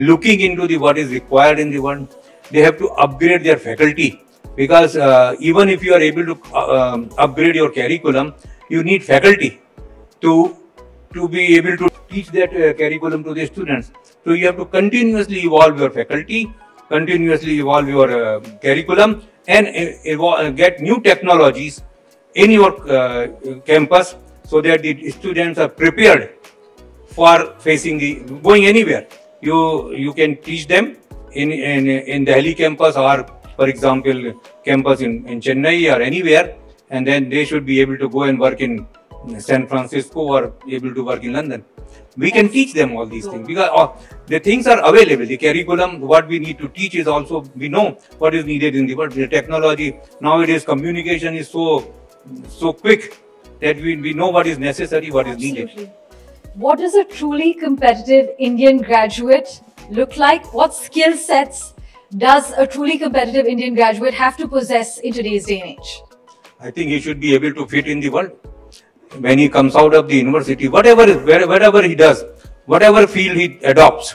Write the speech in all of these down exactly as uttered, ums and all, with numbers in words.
looking into the what is required in the world. They have to upgrade their faculty, because uh, even if you are able to uh, um, upgrade your curriculum, you need faculty to to be able to teach that uh, curriculum to the students. So you have to continuously evolve your faculty, continuously evolve your uh, curriculum, and uh, get new technologies in your uh, campus, so that the students are prepared for facing the going anywhere. You you can teach them in in in Delhi campus, or for example campus in in Chennai or anywhere, and then they should be able to go and work in San Francisco or able to work in London. We can teach them all these things, because uh, the things are available. The curriculum, what we need to teach is also, we know what is needed in the world. The technology nowadays, communication is so so quick that we, we know what is necessary, what Absolutely. is needed. What does a truly competitive Indian graduate look like? What skill sets does a truly competitive Indian graduate have to possess in today's day and age? I think he should be able to fit in the world. When he comes out of the university, whatever, wherever he does, whatever field he adopts,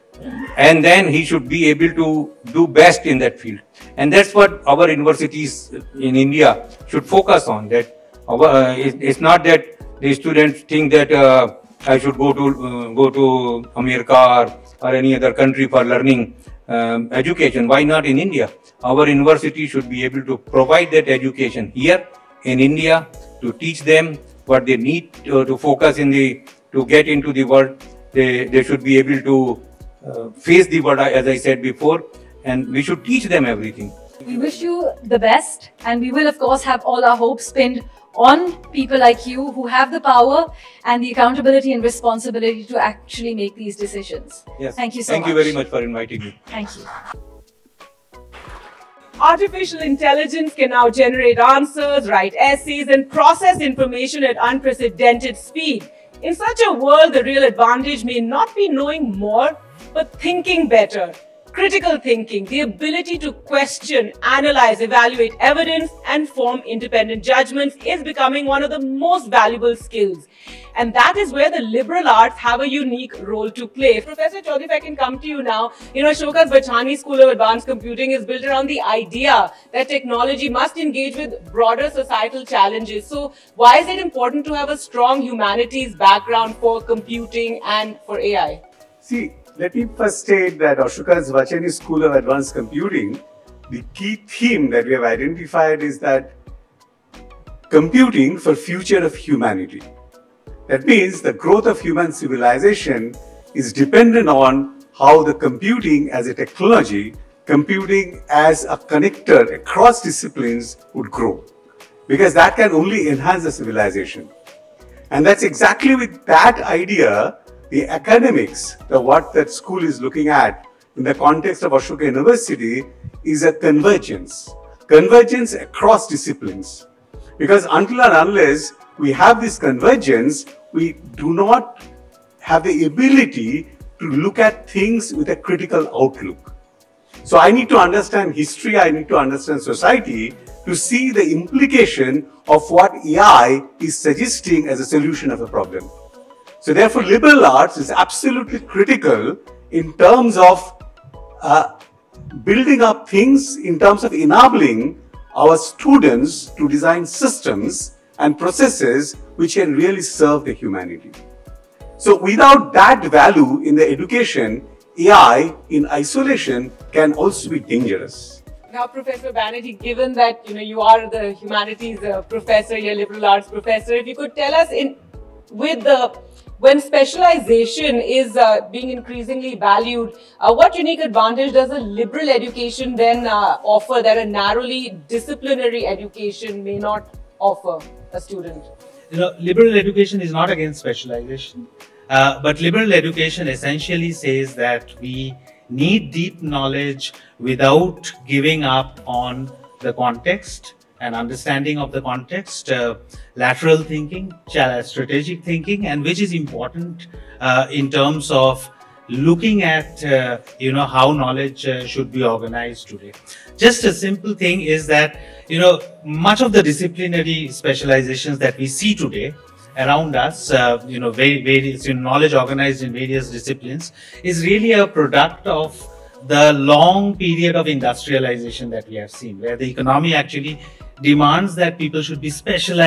and then he should be able to do best in that field. And that's what our universities in India should focus on. That our, uh, it, it's not that the students think that uh, I should go to uh, go to America or, or any other country for learning um, education. Why not in India? Our university should be able to provide that education here in India, to teach them what they need to, to focus in the, to get into the world. They, they should be able to uh, face the world, as I said before, and we should teach them everything. We wish you the best, and we will of course have all our hopes pinned on people like you who have the power and the accountability and responsibility to actually make these decisions. Yes. Thank you so Thank much. Thank you very much for inviting me. Thank you. Artificial intelligence can now generate answers, write essays, and process information at unprecedented speed. In such a world, the real advantage may not be knowing more, but thinking better. Critical thinking, the ability to question, analyze, evaluate evidence, and form independent judgments is becoming one of the most valuable skills. And that is where the liberal arts have a unique role to play. Professor Chaudhary, if I can come to you now, you know, Showkaz Bachani School of Advanced Computing is built around the idea that technology must engage with broader societal challenges. So why is it important to have a strong humanities background for computing and for A I? See, let me first state that Ashoka's Bachani School of Advanced Computing, the key theme that we have identified is that computing for future of humanity. That means the growth of human civilization is dependent on how the computing as a technology, computing as a connector across disciplines would grow. Because that can only enhance the civilization. And that's exactly with that idea, the academics, the what that school is looking at in the context of Ashoka University is a convergence. Convergence across disciplines. Because until and unless we have this convergence, we do not have the ability to look at things with a critical outlook. So I need to understand history, I need to understand society to see the implication of what A I is suggesting as a solution of a problem. So therefore, liberal arts is absolutely critical in terms of uh, building up things, in terms of enabling our students to design systems and processes which can really serve the humanity. So without that value in the education, A I in isolation can also be dangerous. Now, Professor Banerjee, given that you know you are the humanities uh, professor, you're liberal arts professor, if you could tell us, in with the when specialization is uh, being increasingly valued, uh, what unique advantage does a liberal education then uh, offer that a narrowly disciplinary education may not offer a student? You know, liberal education is not against specialization, uh, but liberal education essentially says that we need deep knowledge without giving up on the context and understanding of the context, uh, lateral thinking, strategic thinking, and which is important uh, in terms of looking at, uh, you know, how knowledge uh, should be organized today. Just a simple thing is that, you know, much of the disciplinary specializations that we see today around us, uh, you know, very, various you know, knowledge organized in various disciplines, is really a product of the long period of industrialization that we have seen, where the economy actually demands that people should be specialized